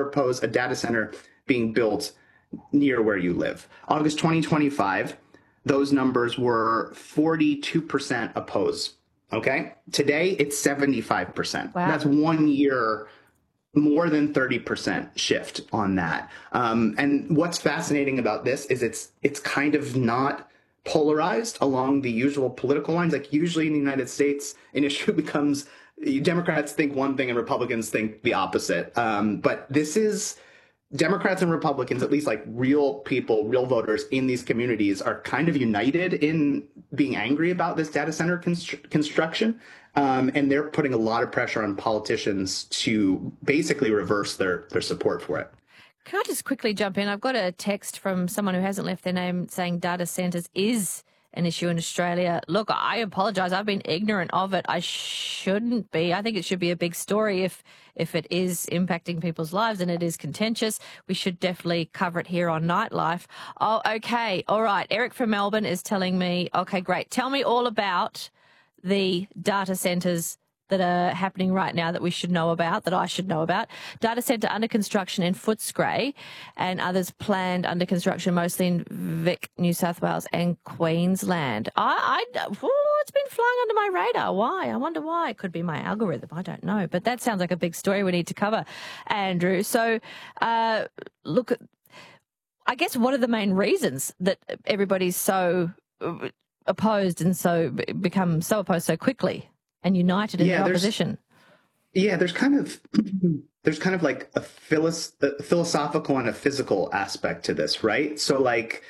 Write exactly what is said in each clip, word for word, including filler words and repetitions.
oppose a data center being built near where you live. August twenty twenty-five, those numbers were forty-two percent oppose. Okay. Today, it's seventy-five percent. Wow. That's one year, more than thirty percent shift on that. Um, and what's fascinating about this is it's it's kind of not polarized along the usual political lines. Like usually in the United States, an issue becomes Democrats think one thing and Republicans think the opposite. Um, but this is Democrats and Republicans, at least like real people, real voters in these communities, are kind of united in being angry about this data center constr- construction. Um, and they're putting a lot of pressure on politicians to basically reverse their, their support for it. Can I just quickly jump in? I've got a text from someone who hasn't left their name saying data centres is an issue in Australia. Look, I apologise. I've been ignorant of it. I shouldn't be. I think it should be a big story if if it is impacting people's lives and it is contentious. We should definitely cover it here on Nightlife. Oh, okay. All right. Eric from Melbourne is telling me, okay, great. Tell me all about the data centres that are happening right now that we should know about, that I should know about. Data centre under construction in Footscray and others planned under construction mostly in Vic, New South Wales and Queensland. I, I, oh, it's been flying under my radar. Why? I wonder why. It could be my algorithm. I don't know. But that sounds like a big story we need to cover, Andrew. So, uh, look, I guess what are the main reasons that everybody's so opposed and so become so opposed so quickly and united in yeah, their opposition? Yeah, there's kind of there's kind of like a, philos- a philosophical and a physical aspect to this, right? So like,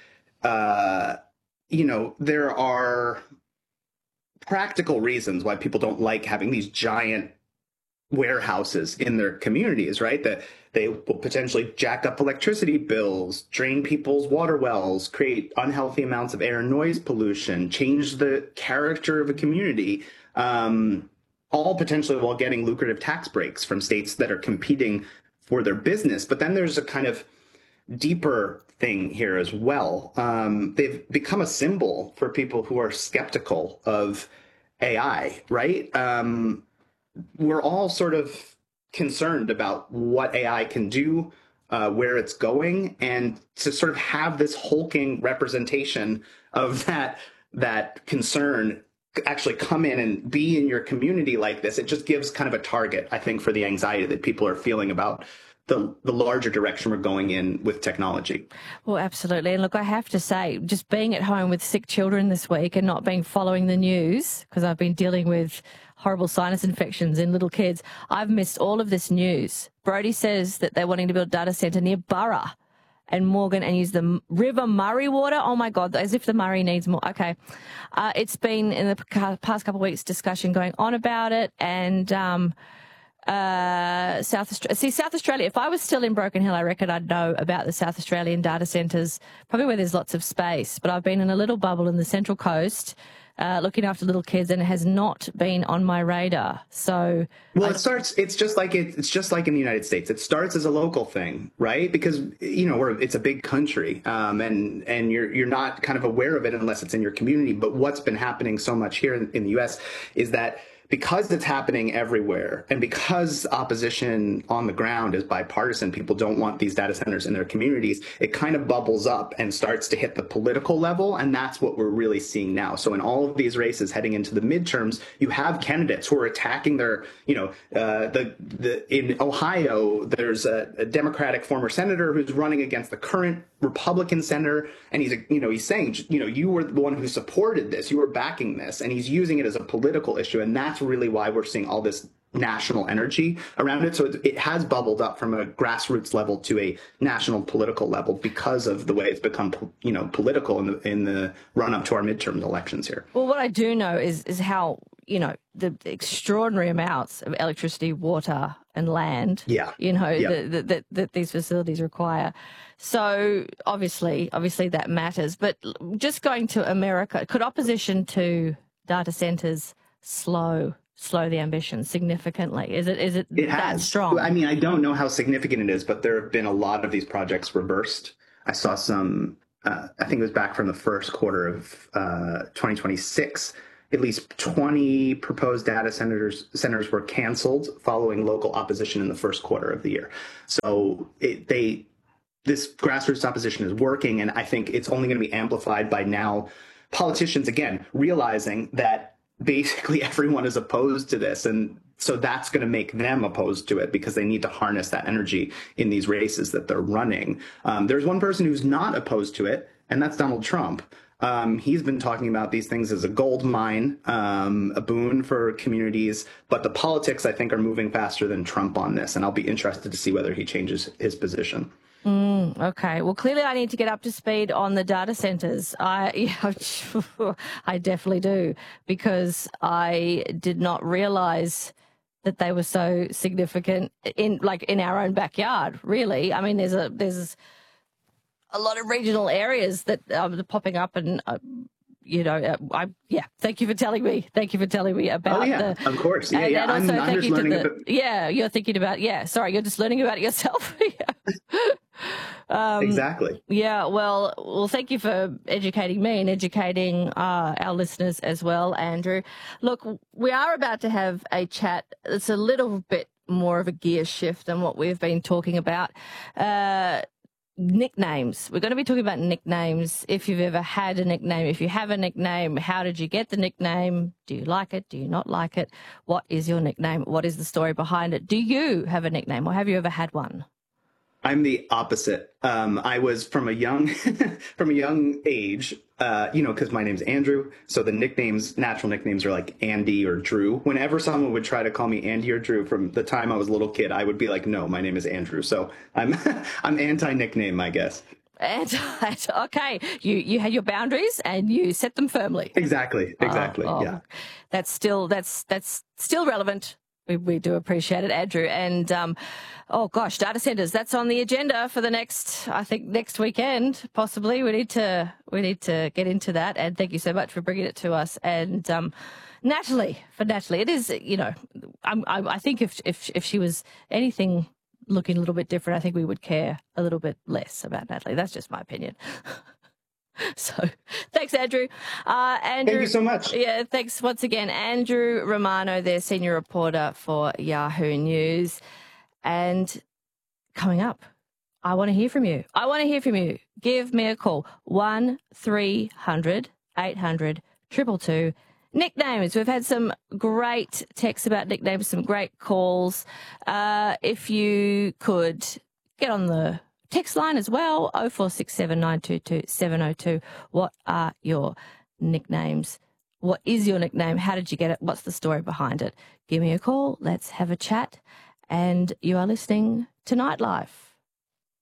uh, you know, there are practical reasons why people don't like having these giant warehouses in their communities, right? That they will potentially jack up electricity bills, drain people's water wells, create unhealthy amounts of air and noise pollution, change the character of a community. Um, all potentially while getting lucrative tax breaks from states that are competing for their business. But then there's a kind of deeper thing here as well. Um, they've become a symbol for people who are skeptical of A I, right? Um, we're all sort of concerned about what A I can do, uh, where it's going, and to sort of have this hulking representation of that that concern actually come in and be in your community like this, it just gives kind of a target, I think, for the anxiety that people are feeling about the the larger direction we're going in with technology. Well, absolutely. And look, I have to say, just being at home with sick children this week and not being following the news, because I've been dealing with horrible sinus infections in little kids, I've missed all of this news. Brodie says that they're wanting to build a data centre near Burra and Morgan and use the River Murray water. Oh, my God, as if the Murray needs more. Okay. Uh, it's been in the past couple of weeks discussion going on about it. And um, uh, South Australia, see, South Australia, if I was still in Broken Hill, I reckon I'd know about the South Australian data centres, probably where there's lots of space. But I've been in a little bubble in the Central Coast, Uh, looking after little kids, and it has not been on my radar. So, well, I... it starts. It's just like it, it's just like in the United States. It starts as a local thing, right? Because you know we're it's a big country, um, and and you're you're not kind of aware of it unless it's in your community. But what's been happening so much here in, in the U S is that because it's happening everywhere, and because opposition on the ground is bipartisan, people don't want these data centers in their communities, it kind of bubbles up and starts to hit the political level, and that's what we're really seeing now. So in all of these races heading into the midterms, you have candidates who are attacking their, you know, uh, the the in Ohio, there's a, a Democratic former senator who's running against the current Republican senator, and he's, you know, he's saying, you know, you were the one who supported this, you were backing this, and he's using it as a political issue, and that's really why we're seeing all this national energy around it. So it, it has bubbled up from a grassroots level to a national political level because of the way it's become, you know, political in the in the run up to our midterm elections here. Well, what I do know is is how, you know, the extraordinary amounts of electricity, water and land, yeah. you know, yeah. that, that, that, that these facilities require. So obviously, obviously that matters. But just going to America, could opposition to data centres slow slow the ambition significantly? Is it is it, it that has. strong? I mean, I don't know how significant it is, but there have been a lot of these projects reversed. I saw some, uh, I think it was back from the first quarter of uh, twenty twenty-six, at least twenty proposed data centers centers were canceled following local opposition in the first quarter of the year. So it, they this grassroots opposition is working, and I think it's only going to be amplified by now politicians again realizing that basically everyone is opposed to this, and so that's going to make them opposed to it because they need to harness that energy in these races that they're running. Um, there's one person who's not opposed to it, and that's Donald Trump. Um, he's been talking about these things as a gold mine, um, a boon for communities, but the politics, I think, are moving faster than Trump on this, and I'll be interested to see whether he changes his position. Mm, okay. Well, clearly I need to get up to speed on the data centers. I, yeah, I definitely do, because I did not realize that they were so significant in, like, in our own backyard, really. I mean, there's a, there's a lot of regional areas that um, are popping up, and, uh, you know, uh, I, yeah, thank you for telling me. Thank you for telling me about oh, yeah, the... of course. Yeah, and, yeah. and also I'm, I'm thank just you to learning the... about... Yeah, you're thinking about... Yeah, sorry, you're just learning about it yourself. yeah. Um, exactly. Yeah, well, well, thank you for educating me and educating uh, our listeners as well, Andrew. Look, we are about to have a chat. It's a little bit more of a gear shift than what we've been talking about. Uh, nicknames. We're going to be talking about nicknames. If you've ever had a nickname, if you have a nickname, how did you get the nickname? Do you like it? Do you not like it? What is your nickname? What is the story behind it? Do you have a nickname, or have you ever had one? I'm the opposite. Um, I was from a young, from a young age, uh, you know, because my name's Andrew. So the nicknames, natural nicknames, are like Andy or Drew. Whenever someone would try to call me Andy or Drew, from the time I was a little kid, I would be like, no, my name is Andrew. So I'm, I'm anti-nickname, I guess. And okay, you you had your boundaries and you set them firmly. Exactly. Exactly. Oh, oh, yeah. That's still that's that's still relevant. We, we do appreciate it, Andrew. And, um, oh, gosh, data centers, that's on the agenda for the next, I think, next weekend, possibly. We need to we need to get into that. And thank you so much for bringing it to us. And um, Natalie, for Natalie, it is, you know, I'm, I, I think if, if, if she was anything looking a little bit different, I think we would care a little bit less about Natalie. That's just my opinion. So thanks, Andrew. Uh, Andrew. Thank you so much. Yeah, thanks once again. Andrew Romano, their senior reporter for Yahoo News. And coming up, I want to hear from you. I want to hear from you. Give me a call. one three hundred eight hundred two two two. Nicknames. We've had some great texts about nicknames, some great calls. Uh, if you could get on the text line as well, oh four six seven nine two two seven oh two. What are your nicknames? What is your nickname? How did you get it? What's the story behind it? Give me a call. Let's have a chat. And you are listening to Nightlife.